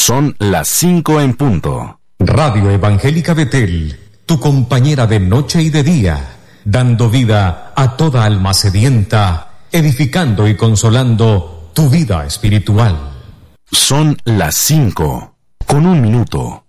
Son las 5 en punto. Radio Evangélica Betel, tu compañera de noche y de día, dando vida a toda alma sedienta, edificando y consolando tu vida espiritual. Son las 5, con 1 minuto.